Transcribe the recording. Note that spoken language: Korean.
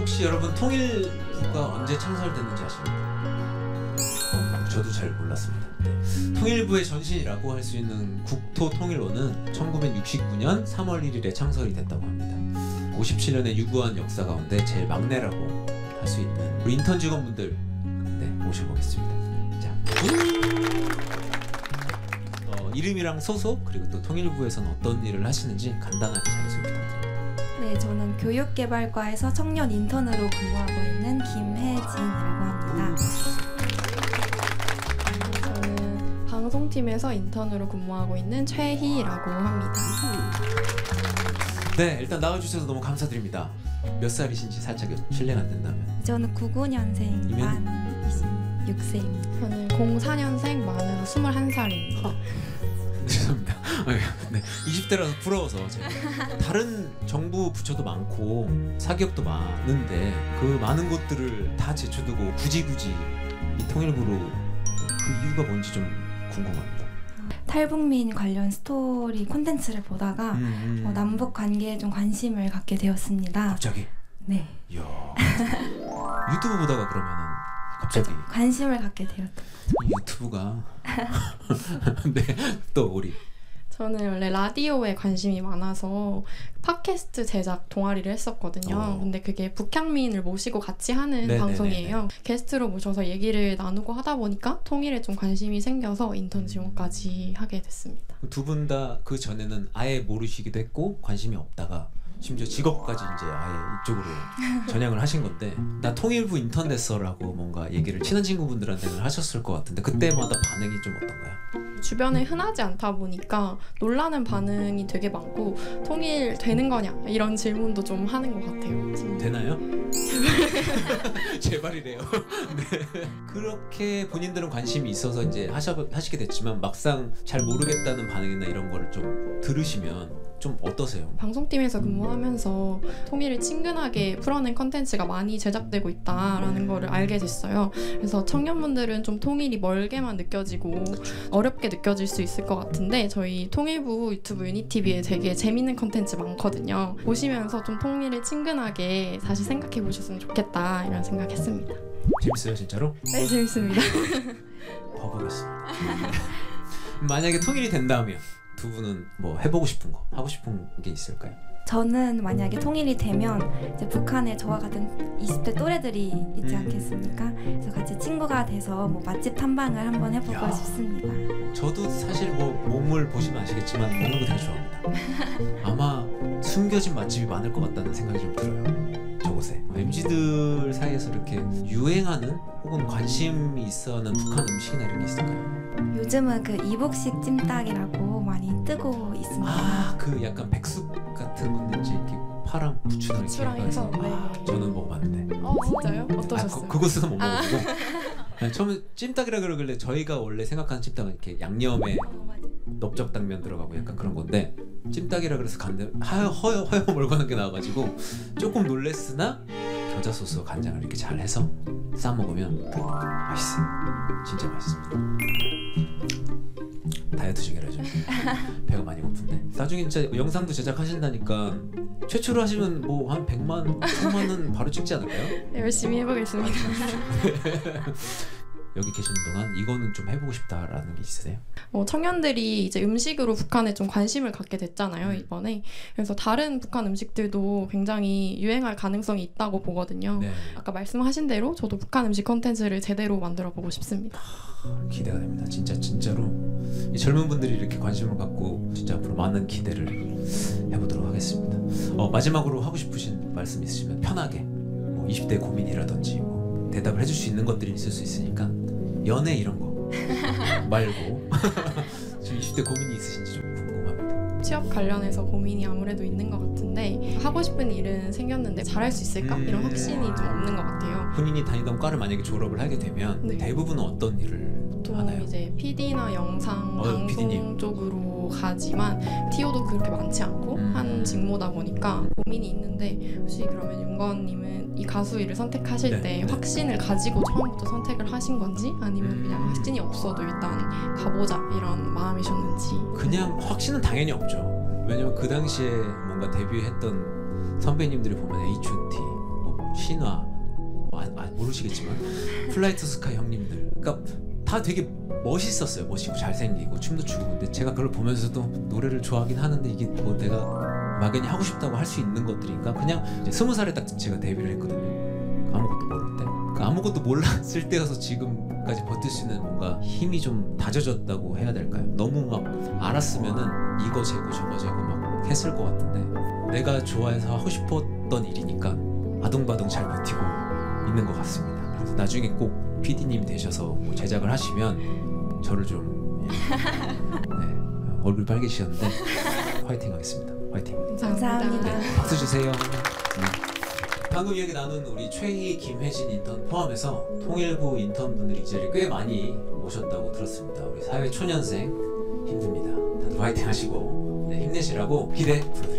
혹시 여러분 통일부가 언제 창설됐는지 아십니까? 저도 잘 몰랐습니다. 네. 통일부의 전신이라고 할 수 있는 국토통일원은 1969년 3월 1일에 창설이 됐다고 합니다. 57년의 유구한 역사 가운데 제일 막내라고 할 수 있는 우리 인턴 직원분들 네, 모셔보겠습니다. 자, 이름이랑 소속 그리고 또 통일부에서는 어떤 일을 하시는지 간단하게 자기소개 부탁드립니다. 네, 저는 교육개발과에서 청년 인턴으로 근무하고 있는 김혜진이라고 합니다. 저는 방송팀에서 인턴으로 근무하고 있는 최희라고 합니다. 네, 일단 나와주셔서 너무 감사드립니다. 몇 살이신지 살짝 실례가 안 된다면. 저는 99년생 만 26세입니다. 저는 04년생 만으로 21살입니다. 죄송합니다. 네, 20대라서 부러워서 제가 다른 정부 부처도 많고 사기업도 많은데 그 많은 곳들을 다 제쳐두고 굳이 이 통일부로 그 이유가 뭔지 좀 궁금합니다. 탈북민 관련 스토리 콘텐츠를 보다가 남북 관계에 좀 관심을 갖게 되었습니다. 갑자기? 네. 이야. 유튜브 보다가 그러면은 갑자기 관심을 갖게 되었던 이 유튜브가 네, 또 우리 저는 원래 라디오에 관심이 많아서 팟캐스트 제작 동아리를 했었거든요. 근데 그게 북향민을 모시고 같이 하는 방송이에요. 게스트로 모셔서 얘기를 나누고 하다 보니까 통일에 좀 관심이 생겨서 인턴 지원까지 하게 됐습니다. 두 분 다 그 전에는 아예 모르시기도 했고 관심이 없다가 심지어 직업까지 이제 아예 이쪽으로 전향을 하신 건데 나 통일부 인턴 됐어라고 뭔가 얘기를 친한 친구분들한테는 하셨을 것 같은데 그때마다 반응이 좀 어떤가요? 주변에 흔하지 않다 보니까 놀라는 반응이 되게 많고 통일 되는 거냐 이런 질문도 좀 하는 것 같아요. 되나요? 제발이래요. 네. 그렇게 본인들은 관심이 있어서 이제 하시게 됐지만 막상 잘 모르겠다는 반응이나 이런 거를 좀 들으시면 좀 어떠세요? 방송팀에서 근무하면서 통일을 친근하게 풀어낸 컨텐츠가 많이 제작되고 있다라는 거를 알게 됐어요. 그래서 청년분들은 좀 통일이 멀게만 느껴지고 어렵게 느껴질 수 있을 것 같은데 저희 통일부 유튜브 유니티비에 되게 재밌는 컨텐츠 많거든요. 보시면서 좀 통일을 친근하게 다시 생각해 보셨으면 좋겠다 이런 생각했습니다. 재밌어요 진짜로? 네, 재밌습니다. 봐보겠습니다. 만약에 통일이 된다면 두 분은 뭐 해보고 싶은 거, 하고 싶은 게 있을까요? 저는 만약에 통일이 되면 이제 북한에 저와 같은 20대 또래들이 있지 않겠습니까? 그래서 같이 친구가 돼서 뭐 맛집 탐방을 한번 해보고 싶습니다. 저도 사실 뭐 몸을 보시면 아시겠지만 먹는 거 되게 좋아합니다. 아마 숨겨진 맛집이 많을 것 같다는 생각이 좀 들어요. 저곳에 MZ들 사이에서 이렇게 유행하는 혹은 관심이 있어하는 북한 음식이나 이런 게 있을까요? 요즘은 그 이북식 찜닭이라고 많이 뜨고 있습니다. 아, 그 약간 백숙 같은 건데 이렇게 파랑 부추랑 이렇게 해서 저는 먹어봤는데. 진짜요? 어떠셨어요? 그것은 못 먹어보고 처음에 찜닭이라 그러길래 저희가 원래 생각하는 찜닭은 이렇게 양념에 넓적당면 들어가고 약간 그런 건데 찜닭이라 그래서 갔는데 허여 멀건한 게 나와가지고 조금 놀랬으나 겨자 소스와 간장을 이렇게 잘 해서 싸 먹으면 맛있어요. 진짜 맛있습니다. 다이어트 중이라죠. 배가 많이 고픈데 나중에 진짜 영상도 제작하신다니까 최초로 하시면 뭐 한 100만, 1000만은 바로 찍지 않을까요? 열심히 해보겠습니다. 여기 계시는 동안 이거는 좀 해보고 싶다라는 게 있으세요? 청년들이 이제 음식으로 북한에 좀 관심을 갖게 됐잖아요 이번에. 그래서 다른 북한 음식들도 굉장히 유행할 가능성이 있다고 보거든요. 네. 아까 말씀하신 대로 저도 북한 음식 컨텐츠를 제대로 만들어보고 싶습니다. 기대가 됩니다. 진짜로 이 젊은 분들이 이렇게 관심을 갖고 진짜 앞으로 많은 기대를 해보도록 하겠습니다. 마지막으로 하고 싶으신 말씀 있으시면 편하게 뭐 20대 고민이라든지 뭐 대답을 해줄 수 있는 것들이 있을 수 있으니까 연애 이런 거 말고 지금 20대 고민이 있으신지 좀 궁금합니다. 취업 관련해서 고민이 아무래도 있는 것 같은데 하고 싶은 일은 생겼는데 잘할 수 있을까? 이런 확신이 좀 없는 것 같아요. 본인이 다니던 과를 만약에 졸업을 하게 되면 대부분은 어떤 일을 보통 하나요? 이제 PD나 영상 방송 PD님. 쪽으로 가지만 TO도 그렇게 많지 않고 한 직무다 보니까 고민이 있는데 혹시 그러면 윤건님은 이 가수 일을 선택하실 때 확신을 가지고 처음부터 선택을 하신 건지 아니면 그냥 확신이 없어도 일단 가보자 이런 마음이셨는지. 그냥 확신은 당연히 없죠. 왜냐면 그 당시에 뭔가 데뷔했던 선배님들이 보면 H.O.T, 뭐 신화 모르시겠지만 플라이 투 스카이 형님들, 그러니까 다 되게 멋있었어요. 멋있고 잘생기고 춤도 추고. 근데 제가 그걸 보면서도 노래를 좋아하긴 하는데 이게 뭐 내가 막연히 하고 싶다고 할 수 있는 것들인가. 그냥 이제 20살에 딱 제가 데뷔를 했거든요. 아무것도 모를 때. 그러니까 아무것도 몰랐을 때여서 지금까지 버틸 수 있는 뭔가 힘이 좀 다져졌다고 해야 될까요? 너무 막 알았으면은 이거 재고 저거 재고 막 했을 것 같은데, 내가 좋아해서 하고 싶었던 일이니까 아둥바둥 잘 버티고 있는 것 같습니다. 그래서 나중에 꼭 PD님 되셔서 뭐 제작을 하시면 저를 좀 네, 얼굴 빨개지셨는데 화이팅 하겠습니다. 화이팅. 감사합니다. 네, 박수 주세요. 네. 방금 이야기 나눈 우리 최희, 김혜진 인턴 포함해서 통일부 인턴분들이 이 자리에 꽤 많이 오셨다고 들었습니다. 우리 사회 초년생 힘듭니다. 다들 화이팅 하시고 네, 힘내시라고 기대 부탁드립니다.